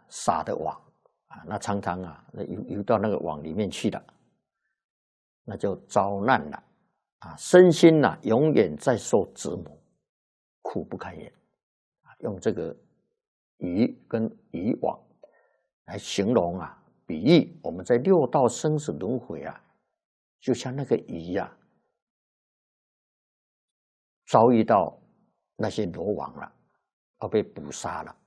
撒的网啊，那常常啊游到那个网里面去了，那就遭难了啊，身心啊永远在受折磨，苦不堪言啊。用这个鱼跟渔网来形容啊，比喻我们在六道生死轮回啊，就像那个鱼啊，遭遇到那些罗网了，要被捕杀了。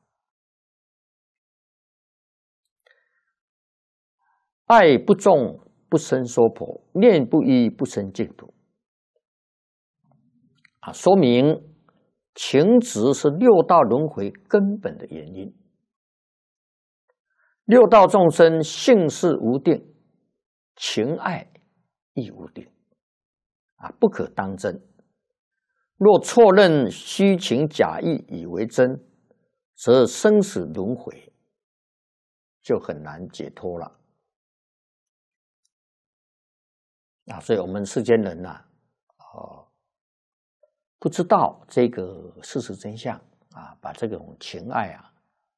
爱不重不生娑婆，念不依不生净土。啊，说明情执是六道轮回根本的原因。六道众生性事无定，情爱亦无定，啊，不可当真。若错认虚情假意以为真，则生死轮回就很难解脱了。啊，所以我们世间人呐，不知道这个事实真相啊，把这种情爱啊，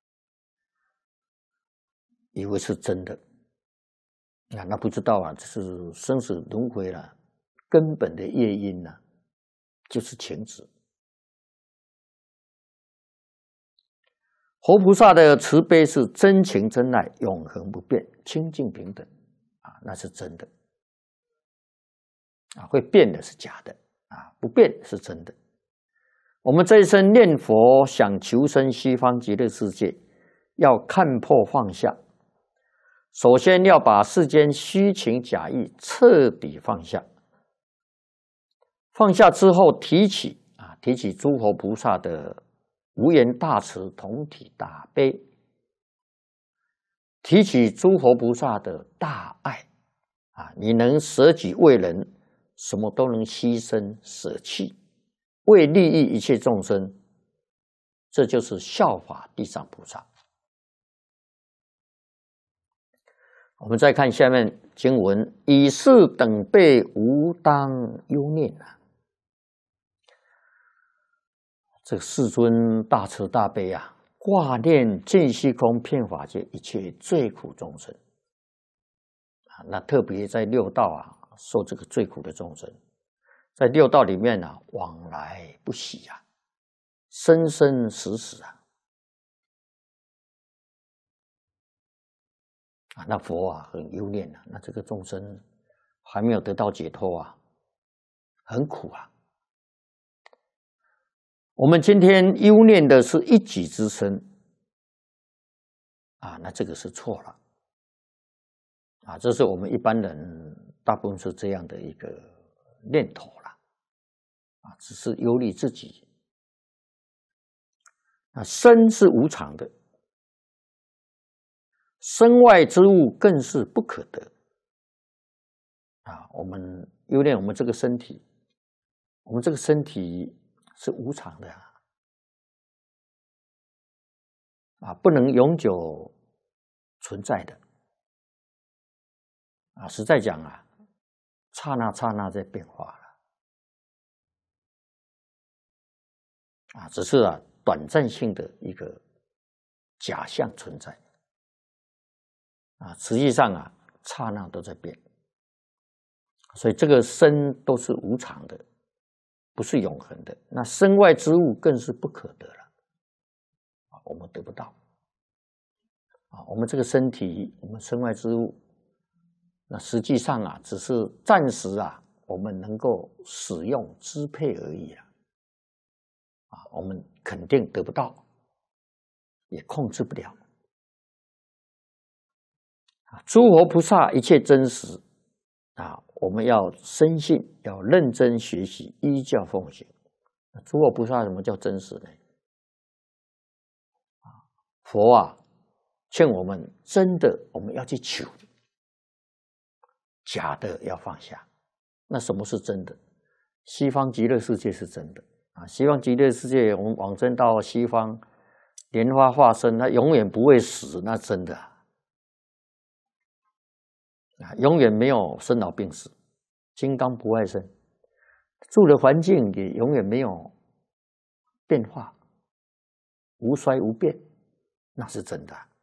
以为是真的啊，那不知道啊，这是生死轮回了根本的业因呢，就是情执。活菩萨的慈悲是真情真爱，永恒不变，清净平等啊，那是真的啊，会变的是假的啊，不变是真的。我们这一生念佛，想求生西方极乐世界，要看破放下。首先要把世间虚情假意彻底放下，放下之后提起诸佛菩萨的无缘大慈同体大悲，提起诸佛菩萨的大爱啊，你能舍己为人，什么都能牺牲舍弃，为利益一切众生，这就是效法地藏菩萨。我们再看下面经文，以是等辈无当忧念啊。这个世尊大慈大悲啊，挂念尽虚空遍法界一切最苦众生啊，那特别在六道啊，受这个最苦的众生，在六道里面啊，往来不息啊，生生死死啊。啊，那佛啊很忧念啊，那这个众生还没有得到解脱啊，很苦啊。我们今天忧念的是一己之身啊，那这个是错了啊，这是我们一般人大部分是这样的一个念头了啊，只是忧虑自己。啊，生是无常的。身外之物更是不可得啊！我们忧念我们这个身体，我们这个身体是无常的啊，不能永久存在的啊！实在讲啊，刹那刹那在变化了啊，只是啊短暂性的一个假象存在。啊，实际上啊，刹那都在变，所以这个身都是无常的，不是永恒的。那身外之物更是不可得了，啊，我们得不到。啊，我们这个身体，我们身外之物，那实际上啊，只是暂时啊，我们能够使用支配而已啊，啊，我们肯定得不到，也控制不了。诸佛菩萨一切真实啊，我们要深信，要认真学习，依教奉行。诸佛菩萨什么叫真实呢？佛啊，劝我们真的我们要去求，假的要放下。那什么是真的？西方极乐世界是真的啊！西方极乐世界，我们往生到西方，莲花化身，它永远不会死，那真的啊，永远没有生老病死，金刚不坏身，住的环境也永远没有变化，无衰无变，那是真的。